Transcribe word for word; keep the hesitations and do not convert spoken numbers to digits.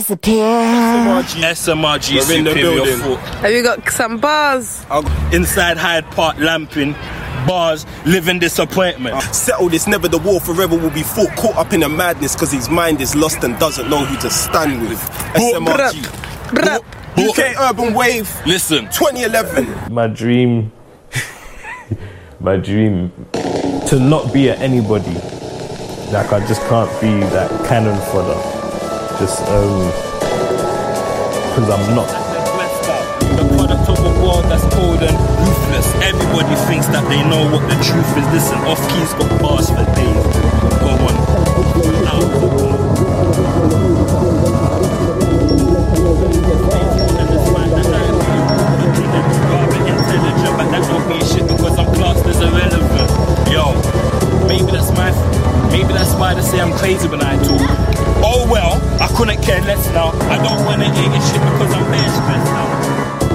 disappear. S M R G, We're in the building. Have you got some bars? Inside Hyde Park, lamping, bars, living disappointment. Uh, settled, it's never the war, forever will be fought. Caught up in a madness because his mind is lost and doesn't know who to stand with. S M R G. U K Urban Wave. Listen. twenty eleven. My dream, my dream, to not be at anybody. Like, I just can't be that cannon fodder. Just, um, because I'm not. The product of a world that's cold and ruthless. Everybody thinks that they know what the truth is. Listen, off keys got bars for days. Go on. Intelligent, but that don't mean shit because I'm classed as irrelevant. Yo, maybe that's my, maybe that's why they say I'm crazy when I talk. Oh well, I couldn't care less now. I don't wanna hear your shit.